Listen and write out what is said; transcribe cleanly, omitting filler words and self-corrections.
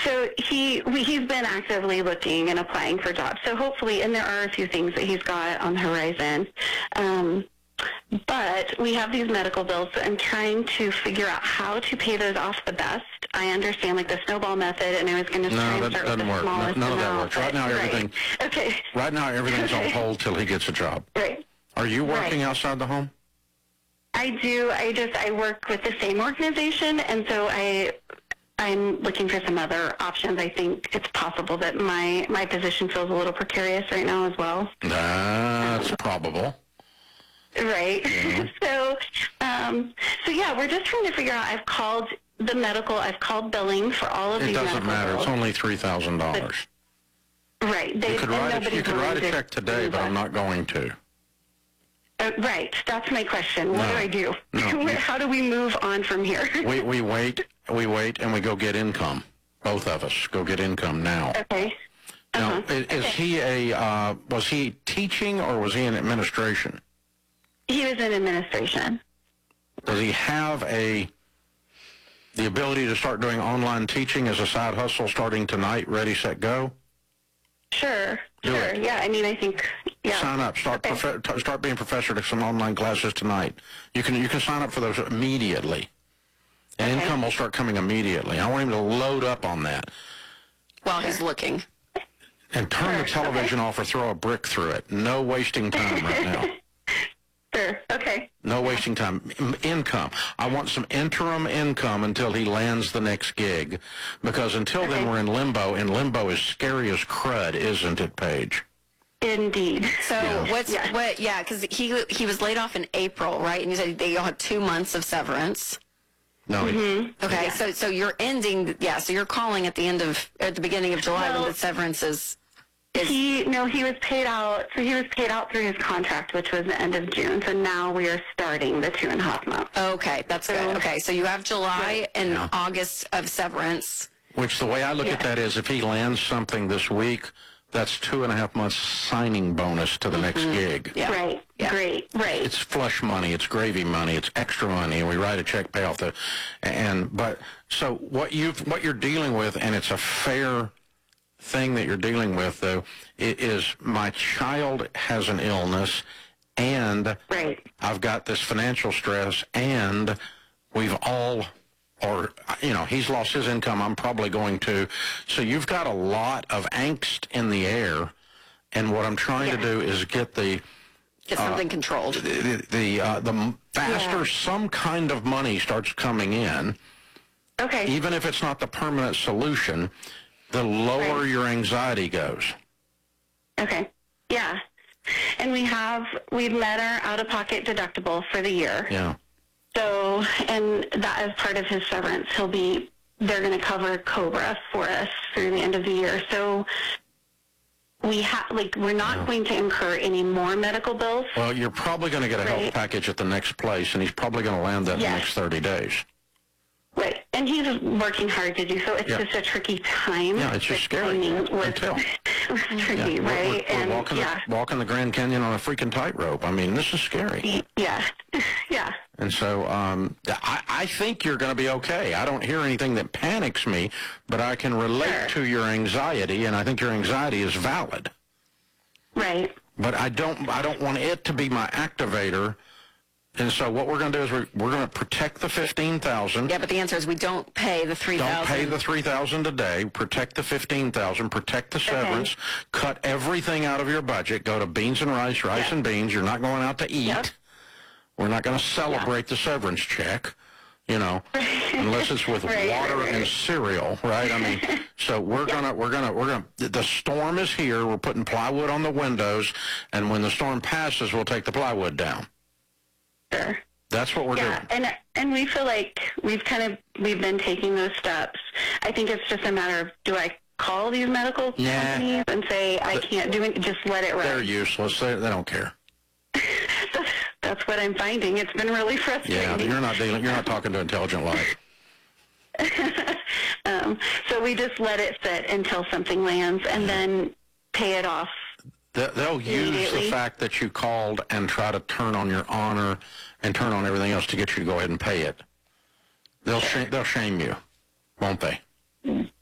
So he's been actively looking and applying for jobs. So hopefully, and there are a few things that he's got on the horizon. But we have these medical bills, so I'm trying to figure out how to pay those off the best. I understand like the snowball method, and I was going to try and start with the smallest amount. None of that works. Right now, everything. Okay. Right now, everything's on hold till he gets a job. Right. Are you working outside the home? I do. I work with the same organization, and so I'm looking for some other options. I think it's possible that my position feels a little precarious right now as well. That's probable. Right. Yeah. So yeah, we're just trying to figure out. I've called the medical. I've called billing for all of these. It doesn't matter. Bills. It's only $3,000. Right. You could write a check today, but I'm not going to. Right. That's my question. What do I do? No. How do we move on from here? We wait, and we go get income. Both of us go get income now. Okay. Now, is he was he teaching or was he in administration? He was in administration. Does he have the ability to start doing online teaching as a side hustle starting tonight, ready, set, go? Sure. Do sure. it. Yeah. I mean, I think. Yeah. Sign up. Start being professor to some online classes tonight. You can sign up for those immediately. And income will start coming immediately. I want him to load up on that. While he's looking. And turn the television off or throw a brick through it. No wasting time right now. Sure. Okay. No wasting time. Income. I want some interim income until he lands the next gig. Because until then, we're in limbo. And limbo is scary as crud, isn't it, Paige? Indeed. So because he was laid off in April, right? And you said they all had 2 months of severance. No. Okay, so you're ending, so you're calling at the beginning of July when the severance is. He was paid out. So he was paid out through his contract, which was the end of June. So now we are starting the 2.5 months. Okay, that's good. Okay, so you have July and August of severance. Which the way I look at that is if he lands something this week, that's 2.5 months signing bonus to the next gig. Yeah. Right. Yeah. Great. Right. It's flush money. It's gravy money. It's extra money, and we write a check, pay off the, but so what you're dealing with, and it's a fair thing that you're dealing with, though, is my child has an illness, and I've got this financial stress, and we've all. Or, he's lost his income, I'm probably going to. So you've got a lot of angst in the air, and what I'm trying to do is get something controlled. The faster some kind of money starts coming in, even if it's not the permanent solution, the lower your anxiety goes. Okay. Yeah. And we've met our out-of-pocket deductible for the year. Yeah. So, and that as part of his severance, they're going to cover COBRA for us through the end of the year. So we're not going to incur any more medical bills. Well, you're probably going to get a health package at the next place, and he's probably going to land that in the next 30 days. Right. And he's working hard to do so. It's just a tricky time. Yeah, it's just scary. It was tricky, right? We're walking the Grand Canyon on a freaking tightrope. I mean, this is scary. Yeah. Yeah. And so I think you're going to be okay. I don't hear anything that panics me, but I can relate to your anxiety, and I think your anxiety is valid. Right. But I don't want it to be my activator. And so what we're going to do is we're going to protect the $15,000. Yeah, but the answer is we don't pay the $3,000. Don't pay the $3,000 today. Protect the $15,000. Protect the severance. Cut everything out of your budget. Go to beans and rice, and beans. You're not going out to eat. Yep. We're not going to celebrate the severance check, unless it's with water and cereal, right? I mean, so we're gonna. The storm is here. We're putting plywood on the windows, and when the storm passes, we'll take the plywood down. Sure. That's what we're doing. And we feel like we've been taking those steps. I think it's just a matter of, do I call these medical companies and say I can't do it? Just let it run. They're useless. They don't care. That's what I'm finding. It's been really frustrating. Yeah, you're not talking to Intelligent Life. So we just let it sit until something lands and then pay it off. They'll use the fact that you called and try to turn on your honor and turn on everything else to get you to go ahead and pay it. They'll shame you, won't they?